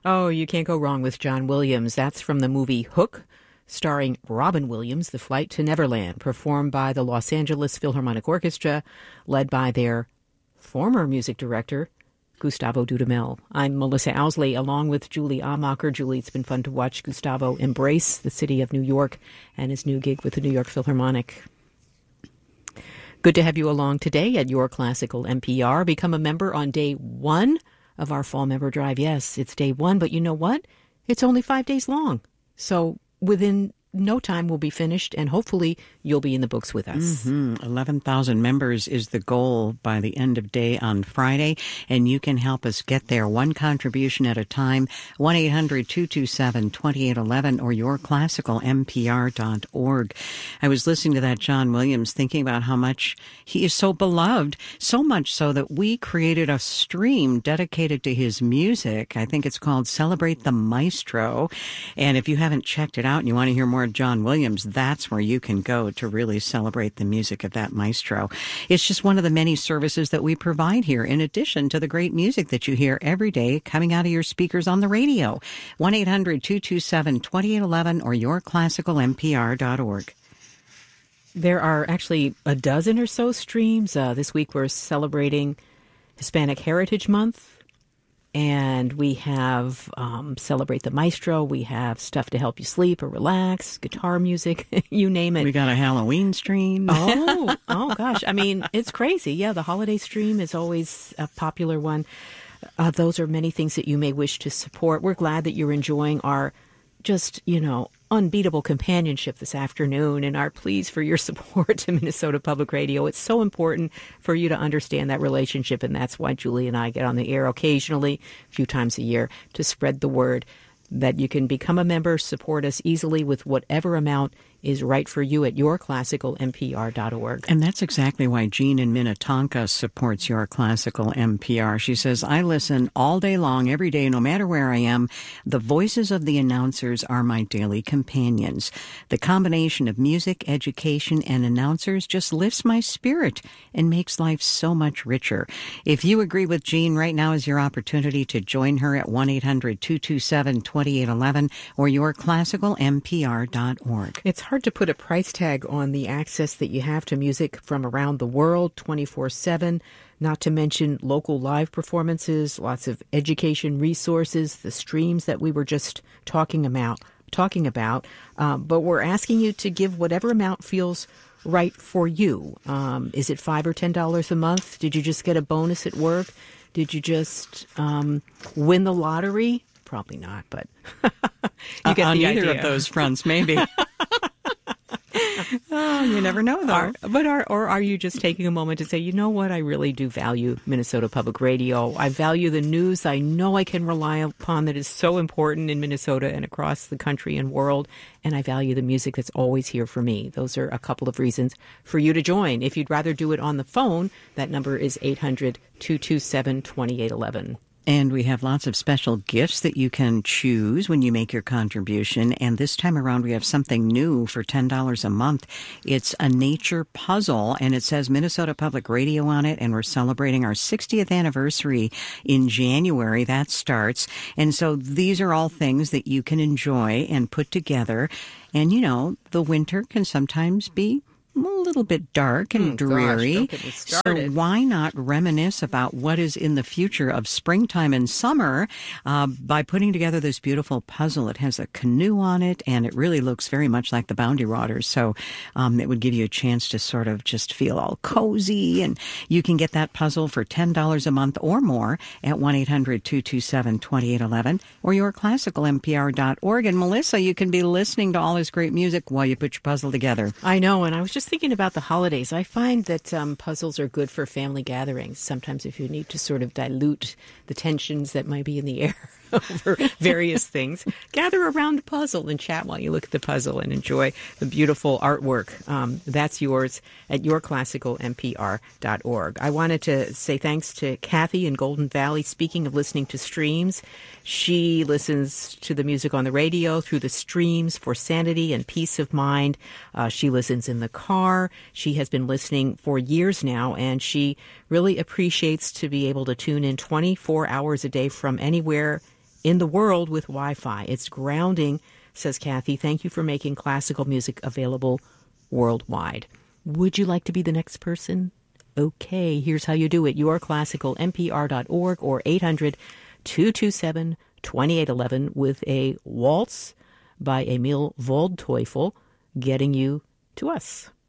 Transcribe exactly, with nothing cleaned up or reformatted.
Oh, you can't go wrong with John Williams. That's from the movie Hook, starring Robin Williams, The Flight to Neverland, performed by the Los Angeles Philharmonic Orchestra, led by their former music director, Gustavo Dudamel. I'm Melissa Owsley, along with Julie Amacher. Julie, it's been fun to watch Gustavo embrace the city of New York and his new gig with the New York Philharmonic. Good to have you along today at Your Classical N P R. Become a member on day one of our Fall Member Drive. Yes, it's day one, but you know what? It's only five days long. So within no time we'll be finished, and hopefully you'll be in the books with us. Mm-hmm. eleven thousand members is the goal by the end of day on Friday, and you can help us get there one contribution at a time. one eight hundred two two seven two eight one one or your classical n p r dot org. I was listening to that John Williams, thinking about how much he is so beloved, so much so that we created a stream dedicated to his music. I think it's called Celebrate the Maestro. And if you haven't checked it out and you want to hear more of John Williams, that's where you can go to really celebrate the music of that maestro. It's just one of the many services that we provide here, in addition to the great music that you hear every day coming out of your speakers on the radio. one eight hundred two two seven two eight one one or your classical n p r dot org. There are actually a dozen or so streams. Uh, this week we're celebrating Hispanic Heritage Month. And we have um, Celebrate the Maestro. We have stuff to help you sleep or relax, guitar music, you name it. We got a Halloween stream. Oh, oh gosh. I mean, it's crazy. Yeah, the holiday stream is always a popular one. Uh, those are many things that you may wish to support. We're glad that you're enjoying our just, you know, unbeatable companionship this afternoon, and our pleas for your support to Minnesota Public Radio. It's so important for you to understand that relationship, and that's why Julie and I get on the air occasionally, a few times a year, to spread the word that you can become a member, support us easily with whatever amount is right for you at your classical n p r dot org. And that's exactly why Jean in Minnetonka supports Your Classical N P R. She says, I listen all day long, every day, no matter where I am. The voices of the announcers are my daily companions. The combination of music, education, and announcers just lifts my spirit and makes life so much richer. If you agree with Jean, right now is your opportunity to join her at one eight hundred two two seven two eight one one or your classical n p r dot org. It's hard to put a price tag on the access that you have to music from around the world twenty-four seven, not to mention local live performances, lots of education resources, the streams that we were just talking about. talking about. Um, but we're asking you to give whatever amount feels right for you. Um, is it five or ten dollars a month? Did you just get a bonus at work? Did you just um, win the lottery? Probably not, but you get uh, on the either idea. of those fronts, maybe. Oh, you never know, though. Are, but are, or are you just taking a moment to say, you know what, I really do value Minnesota Public Radio. I value the news I know I can rely upon that is so important in Minnesota and across the country and world. And I value the music that's always here for me. Those are a couple of reasons for you to join. If you'd rather do it on the phone, that number is eight hundred two two seven two eight one one. And we have lots of special gifts that you can choose when you make your contribution. And this time around, we have something new for ten dollars a month. It's a nature puzzle, and it says Minnesota Public Radio on it, and we're celebrating our sixtieth anniversary in January. That starts. And so these are all things that you can enjoy and put together. And, you know, the winter can sometimes be a little bit dark and mm, dreary. Gosh, don't get me started. So why not reminisce about what is in the future of springtime and summer uh, by putting together this beautiful puzzle? It has a canoe on it, and it really looks very much like the Boundary Waters. So um, it would give you a chance to sort of just feel all cozy. And you can get that puzzle for ten dollars a month or more at one eight hundred two two seven two eight one one or your classical n p r dot org. And Melissa, you can be listening to all this great music while you put your puzzle together. I know, and I was just thinking about the holidays. I find that um, puzzles are good for family gatherings. Sometimes if you need to sort of dilute the tensions that might be in the air over various things, gather around a puzzle and chat while you look at the puzzle and enjoy the beautiful artwork. Um, that's yours at your classical n p r dot org. I wanted to say thanks to Kathy in Golden Valley. Speaking of listening to streams, she listens to the music on the radio through the streams for sanity and peace of mind. Uh, she listens in the car. She has been listening for years now, and she really appreciates to be able to tune in twenty-four hours a day from anywhere in the world with Wi-Fi. It's grounding, says Kathy. Thank you for making classical music available worldwide. Would you like to be the next person? Okay, here's how you do it. Your Classical, N P R dot org, or eight hundred, two two seven, two eight one one with a waltz by Emil Waldteufel getting you to us.